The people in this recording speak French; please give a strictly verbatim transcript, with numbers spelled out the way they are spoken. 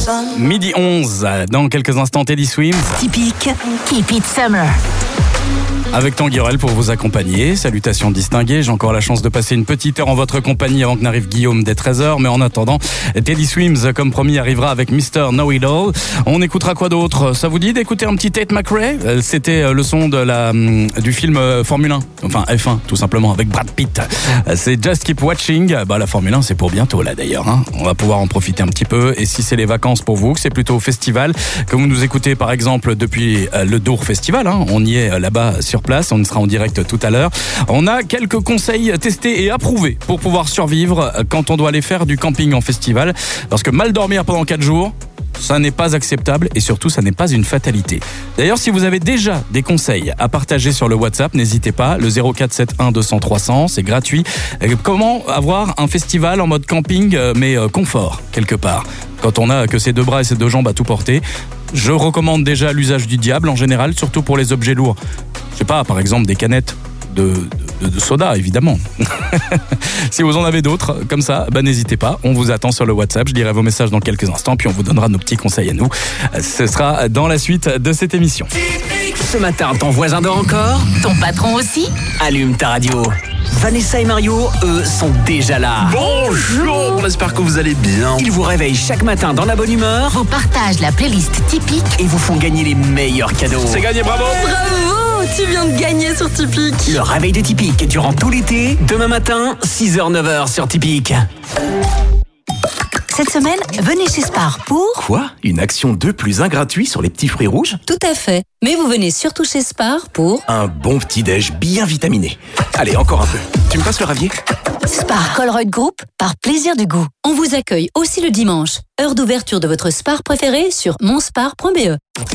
Midi onze, dans quelques instants, Teddy Swims. Typique, Keep It Summer. Avec Tanguy Morel pour vous accompagner. Salutations distinguées. J'ai encore la chance de passer une petite heure en votre compagnie avant que n'arrive Guillaume dès treize heures. Mais en attendant, Teddy Swims, comme promis, arrivera avec mister Know It All. On écoutera quoi d'autre? Ça vous dit d'écouter un petit Tate McRae? C'était le son de la, du film Formule un. Enfin, F un, tout simplement, avec Brad Pitt. C'est Just Keep Watching. Bah, la Formule un, c'est pour bientôt, là, d'ailleurs. Hein. On va pouvoir en profiter un petit peu. Et si c'est les vacances pour vous, que c'est plutôt au festival, que vous nous écoutez, par exemple, depuis le Dour Festival, hein. On y est là-bas sur place, on sera en direct tout à l'heure. On a quelques conseils testés et approuvés pour pouvoir survivre quand on doit aller faire du camping en festival, parce que mal dormir pendant quatre jours, ça n'est pas acceptable et surtout ça n'est pas une fatalité. D'ailleurs, si vous avez déjà des conseils à partager sur le WhatsApp, n'hésitez pas, le zéro quatre sept un deux cents trois cents, c'est gratuit. Comment avoir un festival en mode camping mais confort quelque part, quand on a que ses deux bras et ses deux jambes à tout porter? Je recommande déjà l'usage du diable en général, surtout pour les objets lourds. Je sais pas, par exemple des canettes de, de, de soda, évidemment. Si vous en avez d'autres, comme ça, bah, n'hésitez pas. On vous attend sur le WhatsApp. Je lirai vos messages dans quelques instants, puis on vous donnera nos petits conseils à nous. Ce sera dans la suite de cette émission. Ce matin, ton voisin dort encore? Ton patron aussi? Allume ta radio. Vanessa et Mario, eux, sont déjà là. Bonjour, on espère que vous allez bien. Ils vous réveillent chaque matin dans la bonne humeur. Vous partagent la playlist typique et vous font gagner les meilleurs cadeaux. C'est gagné, bravo. Bravo, tu viens de gagner sur Typique. Le réveil de Typique durant tout l'été. Demain matin, six heures neuf heures sur Typique. Cette semaine, venez chez Spar pour... Quoi? Une action deux plus un gratuit sur les petits fruits rouges? Tout à fait. Mais vous venez surtout chez Spar pour... Un bon petit-déj bien vitaminé. Allez, encore un peu. Tu me passes le ravier? Spar Colruyt Group, par plaisir du goût. On vous accueille aussi le dimanche. Heure d'ouverture de votre Spar préféré sur monspar point b e.